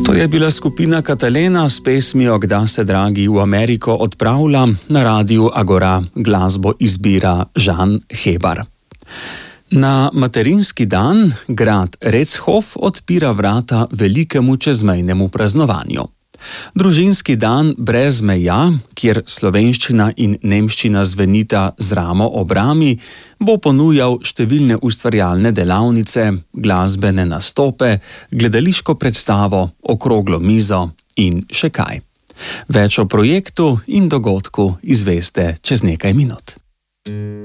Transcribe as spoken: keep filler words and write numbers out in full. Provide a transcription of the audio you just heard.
To je bila skupina Catalena s pesmijo Kda se dragi v Ameriko odpravlja. Na radiu Agora glasbo izbira Žan Hebar. Na materinski dan grad Rechof odpira vrata velikemu čezmejnemu praznovanju. Družinski dan brez meja, kjer slovenščina in nemščina zvenita z ramo ob rami, bo ponujal številne ustvarjalne delavnice, glasbene nastope, gledališko predstavo, okroglo mizo in še kaj. Več o projektu in dogodku izveste čez nekaj minut.